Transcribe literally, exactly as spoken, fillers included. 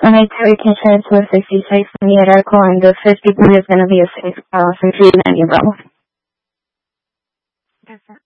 Let me tell you, can transfer sixty-six from the article, and the fifty point is going to be a six uh, for three ninety, bro. Yes, sir.